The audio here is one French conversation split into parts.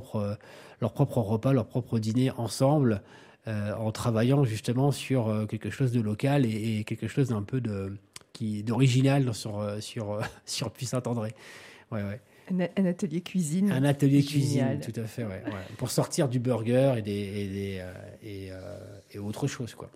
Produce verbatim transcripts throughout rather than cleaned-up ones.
propre, leur propre repas, leur propre dîner ensemble, euh, en travaillant justement sur euh, quelque chose de local et, et quelque chose d'un peu de, qui, d'original sur, euh, sur, sur Puy-Saint-André. Ouais, ouais. Un, un atelier cuisine. Un atelier Génial. cuisine, tout à fait, ouais, ouais. Pour sortir du burger et, des, et, des, euh, et, euh, et autre chose, quoi.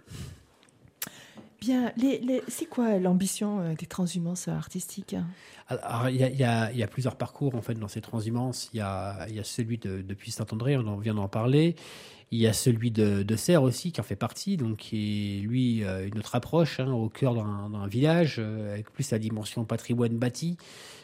Bien, les, les, c'est quoi l'ambition euh, des transhumances artistiques? Alors, il y a, il y a, il y a plusieurs parcours en fait dans ces transhumances. Il y a, il y a celui de, de Puy-Saint-André, on en vient d'en parler. Il y a celui de, de Serres aussi, qui en fait partie, donc qui est lui euh, une autre approche, hein, au cœur d'un, d'un village, euh, avec plus la dimension patrimoine bâti.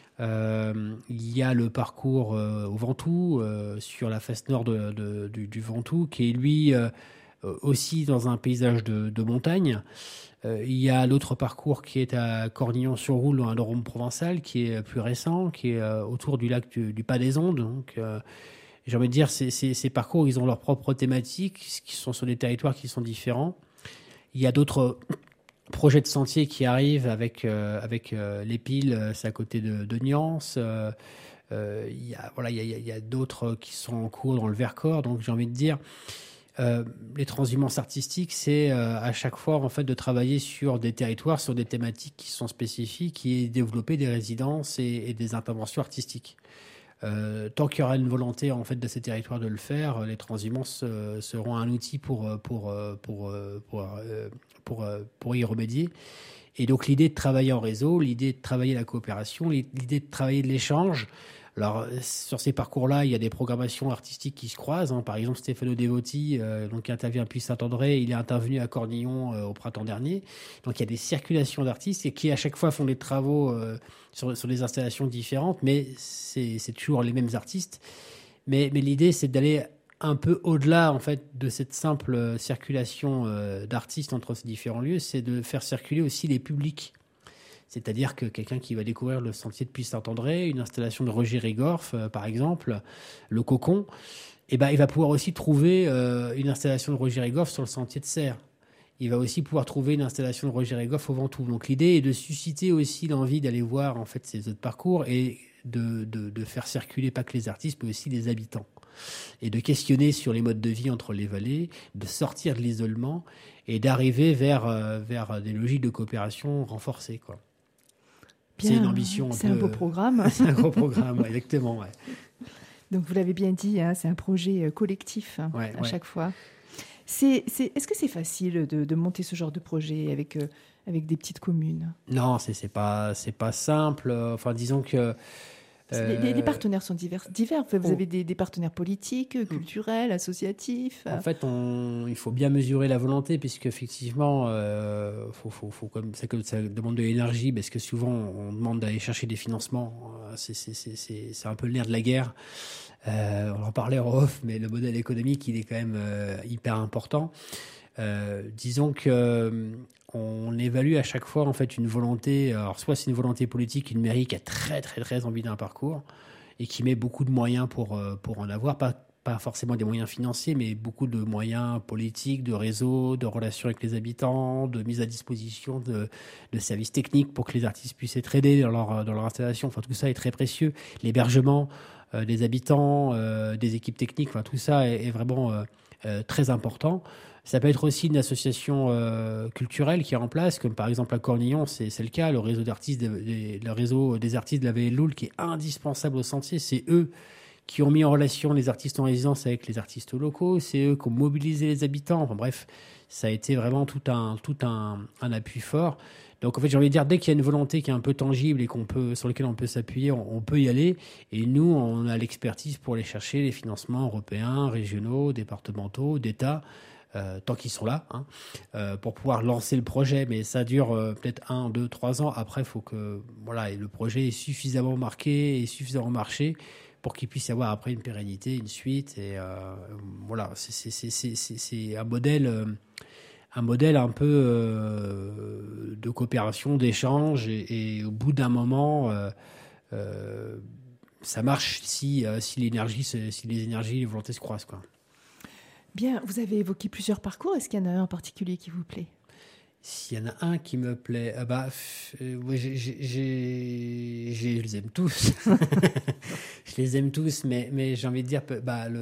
Euh, il y a le parcours euh, au Ventoux, euh, sur la face nord de, de, du, du Ventoux, qui est lui euh, aussi dans un paysage de, de montagne. Euh, il y a l'autre parcours qui est à Cornillon-sur-Roule, dans un Drôme provençal, qui est plus récent, qui est euh, autour du lac du, du Pas des Ondes. Donc, euh, j'ai envie de dire, ces, ces, ces parcours, ils ont leurs propres thématiques, qui sont sur des territoires qui sont différents. Il y a d'autres projets de sentiers qui arrivent avec, euh, avec euh, les piles, c'est à côté de, de Niance. Euh, euh, il y a, voilà, il y a, il y a d'autres qui sont en cours dans le Vercors. Donc, j'ai envie de dire, Euh, les transhumances artistiques, c'est euh, à chaque fois en fait de travailler sur des territoires, sur des thématiques qui sont spécifiques et développer des résidences et, et des interventions artistiques. Euh, tant qu'il y aura une volonté en fait de ces territoires de le faire, les transhumances euh, seront un outil pour pour pour pour pour, pour, pour y remédier. Et donc l'idée de travailler en réseau, l'idée de travailler la coopération, l'idée de travailler de l'échange. Alors, sur ces parcours-là, il y a des programmations artistiques qui se croisent. Hein. Par exemple, Stefano Devotti, euh, donc, qui intervient à Puy-Saint-André, il est intervenu à Cornillon euh, au printemps dernier. Donc, il y a des circulations d'artistes et qui, à chaque fois, font des travaux euh, sur, sur des installations différentes, mais c'est, c'est toujours les mêmes artistes. Mais, mais l'idée, c'est d'aller un peu au-delà, en fait, de cette simple circulation euh, d'artistes entre ces différents lieux, c'est de faire circuler aussi les publics. C'est-à-dire que quelqu'un qui va découvrir le sentier de Puy-Saint-André, une installation de Roger Rigorf, euh, par exemple, le Cocon, eh ben, il va pouvoir aussi trouver euh, une installation de Roger Rigorf sur le sentier de Serres. Il va aussi pouvoir trouver une installation de Roger Rigorf au Ventoux. Donc l'idée est de susciter aussi l'envie d'aller voir en fait ces autres parcours et de, de, de faire circuler pas que les artistes, mais aussi les habitants. Et de questionner sur les modes de vie entre les vallées, de sortir de l'isolement et d'arriver vers, euh, vers des logiques de coopération renforcées, quoi. Bien, c'est une ambition un c'est peu... un beau programme. c'est un gros programme, exactement. Ouais. Donc vous l'avez bien dit, hein, c'est un projet collectif hein, ouais, à ouais. chaque fois. C'est, c'est, est-ce que c'est facile de, de monter ce genre de projet avec, euh, avec des petites communes? Non, c'est, c'est pas, c'est pas simple. Enfin, disons que... Euh... Les, les partenaires sont divers. divers. Enfin, vous oh. avez des, des partenaires politiques, culturels, associatifs. En fait, on, il faut bien mesurer la volonté, puisque effectivement, euh, faut, faut, faut comme ça, ça demande de l'énergie, parce que souvent on demande d'aller chercher des financements. C'est, c'est, c'est, c'est, c'est un peu le nerf de la guerre. Euh, on en parlait en off, mais le modèle économique, il est quand même euh, hyper important. Euh, disons que euh, on évalue à chaque fois en fait une volonté. Alors soit c'est une volonté politique, une mairie qui a très très très envie d'un parcours et qui met beaucoup de moyens pour euh, pour en avoir, pas pas forcément des moyens financiers, mais beaucoup de moyens politiques, de réseaux, de relations avec les habitants, de mise à disposition de, de services techniques pour que les artistes puissent être aidés dans leur dans leur installation. Enfin tout ça est très précieux. L'hébergement euh, des habitants, euh, des équipes techniques, enfin tout ça est, est vraiment euh, euh, très important. Ça peut être aussi une association euh, culturelle qui est en place, comme par exemple à Cornillon, c'est, c'est le cas, le réseau d'artistes, de, de, le réseau des artistes de la vallée de l'Oule qui est indispensable au sentier. C'est eux qui ont mis en relation les artistes en résidence avec les artistes locaux, c'est eux qui ont mobilisé les habitants. Enfin bref, ça a été vraiment tout un, tout un, un appui fort. Donc en fait, j'ai envie de dire, dès qu'il y a une volonté qui est un peu tangible et qu'on peut, sur laquelle on peut s'appuyer, on, on peut y aller. Et nous, on a l'expertise pour aller chercher les financements européens, régionaux, départementaux, d'État. Euh, tant qu'ils sont là, hein, euh, pour pouvoir lancer le projet. Mais ça dure euh, peut-être un, deux, trois ans. Après, il faut que voilà, le projet est suffisamment marqué et suffisamment marché pour qu'il puisse y avoir après une pérennité, une suite. Et euh, voilà, c'est, c'est, c'est, c'est, c'est, c'est un modèle, euh, un modèle un peu euh, de coopération, d'échange. Et, et au bout d'un moment, euh, euh, ça marche si, euh, si l'énergie, si les énergies, les volontés se croisent, quoi. Bien, vous avez évoqué plusieurs parcours. Est-ce qu'il y en a un en particulier qui vous plaît? S'il y en a un qui me plaît, ah bah, euh, ouais, j'ai, j'ai, j'ai, je les aime tous. Je les aime tous, mais, mais j'ai envie de dire, bah, le,